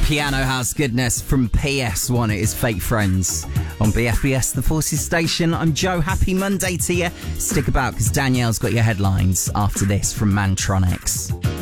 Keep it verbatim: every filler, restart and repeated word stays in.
Piano house goodness from P S one. It is Fake Friends on B F B S, the Forces Station. I'm Joe. Happy Monday to you. Stick about because Danielle's got your headlines after this from Mantronix.